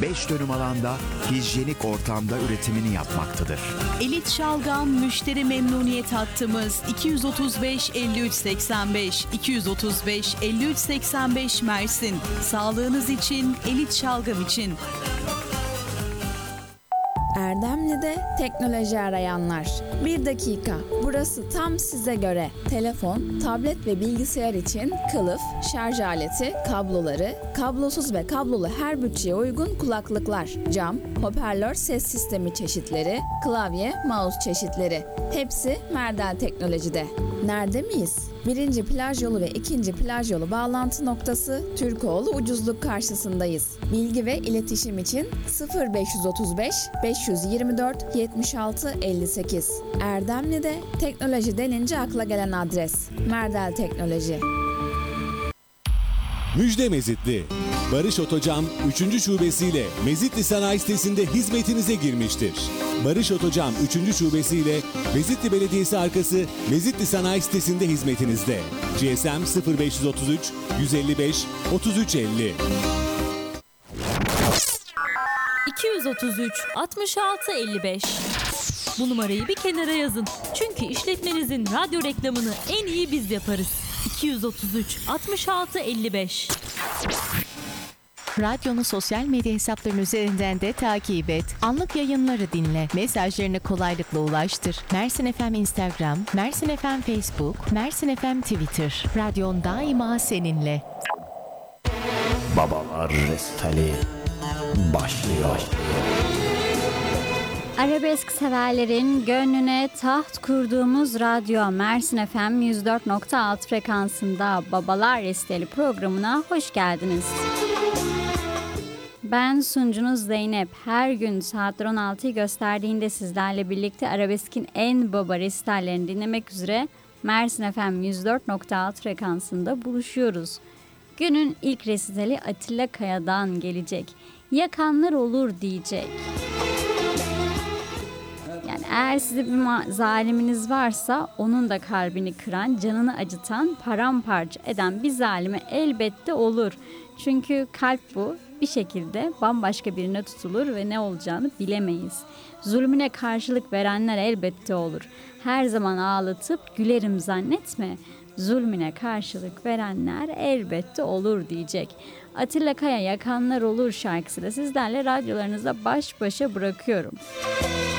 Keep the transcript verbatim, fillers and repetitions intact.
beş dönüm alanda hijyenik ortamda üretimini yapmaktadır. Elit Şalgam müşteri memnuniyet hattımız iki yüz otuz beş elli üç seksen beş iki yüz otuz beş elli üç seksen beş Mersin. Sağlığınız için, Elit Şalgam için. Erdemli'de teknoloji arayanlar. Bir dakika, burası tam size göre. Telefon, tablet ve bilgisayar için kılıf, şarj aleti, kabloları, kablosuz ve kablolu her bütçeye uygun kulaklıklar, cam, hoparlör ses sistemi çeşitleri, klavye, mouse çeşitleri. Hepsi Merdel Teknoloji'de. Nerede miyiz? Birinci plaj yolu ve ikinci plaj yolu bağlantı noktası Türkoğlu Ucuzluk karşısındayız. Bilgi ve iletişim için sıfır beş otuz beş beş yirmi dört yetmiş altı elli sekiz. Erdemli'de teknoloji denince akla gelen adres Merdel Teknoloji. Müjde Mezitli. Barış Otocam üçüncü şubesiyle Mezitli Sanayi Sitesi'nde hizmetinize girmiştir. Barış Otocam üçüncü şubesiyle Mezitli Belediyesi arkası Mezitli Sanayi Sitesi'nde hizmetinizde. G S M sıfır beş otuz üç yüz elli beş otuz üç elli. iki yüz otuz üç altmış altı elli beş. Bu numarayı bir kenara yazın. Çünkü işletmenizin radyo reklamını en iyi biz yaparız. iki yüz otuz üç altmış altı elli beş. Radyonu sosyal medya hesaplarının üzerinden de takip et. Anlık yayınları dinle. Mesajlarını kolaylıkla ulaştır. Mersin F M Instagram, Mersin F M Facebook, Mersin F M Twitter. Radyon daima seninle. Babalar Resitali başlıyor. Arabesk severlerin gönlüne taht kurduğumuz radyo Mersin F M yüz dört nokta altı frekansında Babalar Resitali programına hoş geldiniz. Ben sunucunuz Zeynep. Her gün saatler on altıyı gösterdiğinde sizlerle birlikte Arabesk'in en baba resitallerini dinlemek üzere Mersin F M yüz dört nokta altı frekansında buluşuyoruz. Günün ilk resitali Atilla Kaya'dan gelecek. Yakanlar olur diyecek. Yani eğer size bir ma- zaliminiz varsa onun da kalbini kıran, canını acıtan, paramparça eden bir zalime elbette olur. Çünkü kalp bu. Bir şekilde bambaşka birine tutulur ve ne olacağını bilemeyiz. Zulmüne karşılık verenler elbette olur. Her zaman ağlatıp gülerim zannetme. Zulmüne karşılık verenler elbette olur diyecek. Atilla Kaya Yakanlar Olur şarkısıyla sizlerle radyolarınızda baş başa bırakıyorum.